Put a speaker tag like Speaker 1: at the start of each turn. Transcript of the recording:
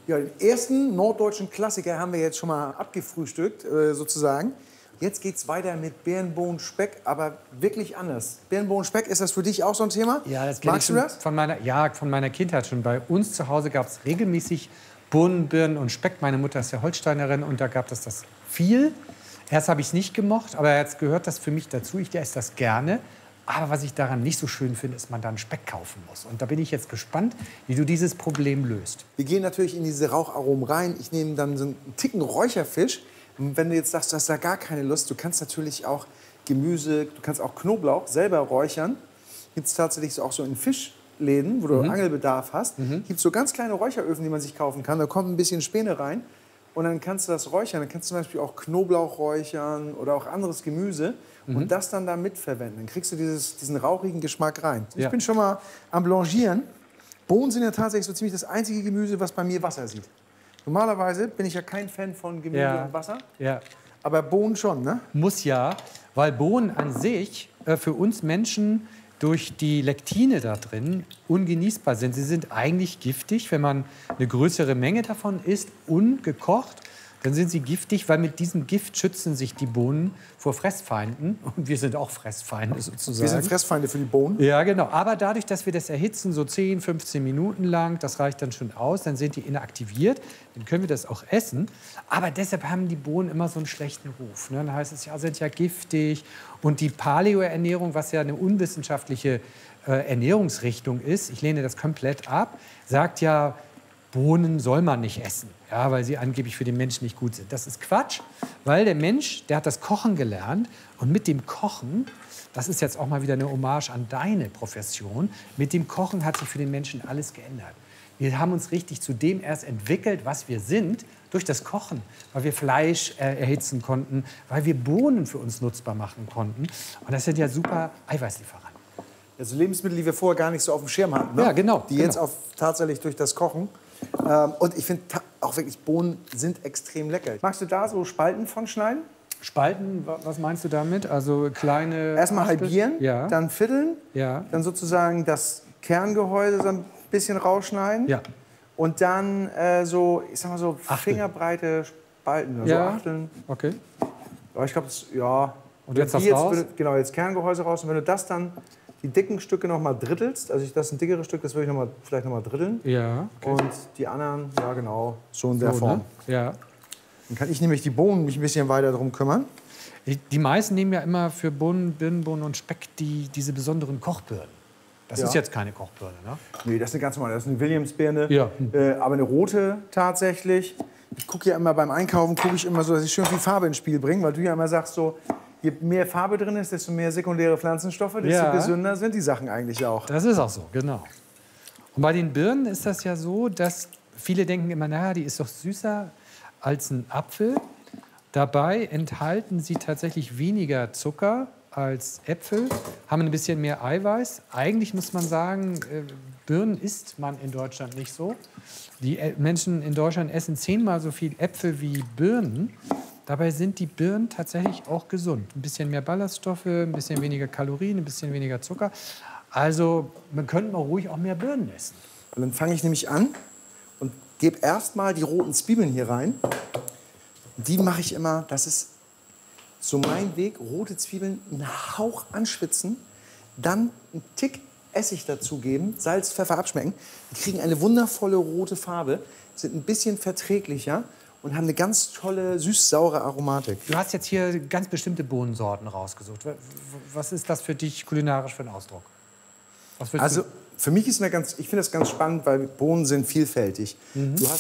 Speaker 1: Ja, den ersten norddeutschen Klassiker haben wir jetzt schon mal abgefrühstückt, sozusagen. Jetzt geht es weiter mit Birnenbohnen-Speck, aber wirklich anders. Birnenbohnen-Speck, ist das für dich auch so ein Thema?
Speaker 2: Ja, das
Speaker 1: Magst du das?
Speaker 2: von meiner Kindheit schon. Bei uns zu Hause gab es regelmäßig Bohnen, Birnen und Speck. Meine Mutter ist ja Holsteinerin und da gab es das viel. Erst habe ich es nicht gemocht, aber jetzt gehört das für mich dazu. Ich esse das gerne. Aber was ich daran nicht so schön finde, ist, dass man dann Speck kaufen muss. Und da bin ich jetzt gespannt, wie du dieses Problem löst.
Speaker 1: Wir gehen natürlich in diese Raucharomen rein. Ich nehme dann so einen Ticken Räucherfisch. Und wenn du jetzt sagst, du hast da gar keine Lust, du kannst natürlich auch Gemüse, du kannst auch Knoblauch selber räuchern. Gibt es tatsächlich auch so in Fischläden, wo du Angelbedarf hast. Gibt es so ganz kleine Räucheröfen, die man sich kaufen kann. Da kommt ein bisschen Späne rein. Und dann kannst du das räuchern. Dann kannst du zum Beispiel auch Knoblauch räuchern oder auch anderes Gemüse. Und das dann da mitverwenden. Dann kriegst du diesen rauchigen Geschmack rein. Ich bin schon mal am Blanchieren. Bohnen sind ja tatsächlich so ziemlich das einzige Gemüse, was bei mir Wasser sieht. Normalerweise bin ich ja kein Fan von Gemüse und Wasser.
Speaker 2: Ja.
Speaker 1: Aber Bohnen schon, ne?
Speaker 2: Muss ja, weil Bohnen an sich für uns Menschen durch die Lektine da drin ungenießbar sind. Sie sind eigentlich giftig, wenn man eine größere Menge davon isst, ungekocht. Dann sind sie giftig, weil mit diesem Gift schützen sich die Bohnen vor Fressfeinden. Und wir sind auch Fressfeinde sozusagen.
Speaker 1: Wir sind Fressfeinde für die Bohnen.
Speaker 2: Ja, genau. Aber dadurch, dass wir das erhitzen, so 10, 15 Minuten lang, das reicht dann schon aus, dann sind die inaktiviert. Dann können wir das auch essen. Aber deshalb haben die Bohnen immer so einen schlechten Ruf. Ne? Dann heißt es, ja, sind ja giftig. Und die Paleo-Ernährung, was ja eine unwissenschaftliche Ernährungsrichtung ist, ich lehne das komplett ab, sagt ja, Bohnen soll man nicht essen, ja, weil sie angeblich für den Menschen nicht gut sind. Das ist Quatsch, weil der Mensch, der hat das Kochen gelernt und mit dem Kochen, das ist jetzt auch mal wieder eine Hommage an deine Profession, mit dem Kochen hat sich für den Menschen alles geändert. Wir haben uns richtig zu dem erst entwickelt, was wir sind, durch das Kochen, weil wir Fleisch erhitzen konnten, weil wir Bohnen für uns nutzbar machen konnten. Und das sind ja super Eiweißlieferanten.
Speaker 1: Also Lebensmittel, die wir vorher gar nicht so auf dem Schirm hatten. Ne?
Speaker 2: Ja, genau.
Speaker 1: Die jetzt tatsächlich durch das Kochen. Und ich finde auch wirklich, Bohnen sind extrem lecker. Magst du da so Spalten von schneiden?
Speaker 2: Spalten, was meinst du damit? Also kleine...
Speaker 1: Erstmal halbieren,
Speaker 2: ja.
Speaker 1: Dann vierteln,
Speaker 2: ja.
Speaker 1: Dann sozusagen das Kerngehäuse so ein bisschen rausschneiden.
Speaker 2: Ja.
Speaker 1: Und dann so, ich sag mal so, fingerbreite Spalten, also
Speaker 2: ja.
Speaker 1: Achteln.
Speaker 2: Okay.
Speaker 1: Aber ich glaube, ja.
Speaker 2: Und jetzt das raus?
Speaker 1: Genau, jetzt Kerngehäuse raus. Und wenn du das dann, die dicken Stücke noch mal drittelst, also das ist ein dickeres Stück, das würde ich vielleicht noch mal dritteln.
Speaker 2: Ja. Okay.
Speaker 1: Und die anderen, ja genau, so in der Form.
Speaker 2: Ne? Ja.
Speaker 1: Dann kann ich nämlich die Bohnen mich ein bisschen weiter darum kümmern.
Speaker 2: Die meisten nehmen ja immer für Bohnen, Birnenbohnen und Speck diese besonderen Kochbirnen. Das ist jetzt keine Kochbirne, ne?
Speaker 1: Nee, das ist eine ganz normale, das ist eine Williamsbirne.
Speaker 2: Ja.
Speaker 1: Aber eine rote tatsächlich. Ich gucke ja immer beim Einkaufen, gucke ich immer so, dass ich schön viel Farbe ins Spiel bringe, weil du ja immer sagst so, je mehr Farbe drin ist, desto mehr sekundäre Pflanzenstoffe, desto gesünder sind die Sachen eigentlich auch.
Speaker 2: Das ist auch so, genau. Und bei den Birnen ist das ja so, dass viele denken immer, naja, die ist doch süßer als ein Apfel. Dabei enthalten sie tatsächlich weniger Zucker als Äpfel, haben ein bisschen mehr Eiweiß. Eigentlich muss man sagen, Birnen isst man in Deutschland nicht so. Die Menschen in Deutschland essen 10-mal so viel Äpfel wie Birnen. Dabei sind die Birnen tatsächlich auch gesund. Ein bisschen mehr Ballaststoffe, ein bisschen weniger Kalorien, ein bisschen weniger Zucker. Also man könnte mal ruhig auch mehr Birnen essen.
Speaker 1: Und dann fange ich nämlich an und gebe erstmal die roten Zwiebeln hier rein. Die mache ich immer, das ist so mein Weg, rote Zwiebeln einen Hauch anschwitzen, dann einen Tick Essig dazugeben, Salz, Pfeffer abschmecken. Die kriegen eine wundervolle rote Farbe, sind ein bisschen verträglicher und haben eine ganz tolle süß-saure Aromatik.
Speaker 2: Du hast jetzt hier ganz bestimmte Bohnensorten rausgesucht. Was ist das für dich kulinarisch für ein Ausdruck?
Speaker 1: Also für mich ist ich finde das ganz spannend, weil Bohnen sind vielfältig. Du hast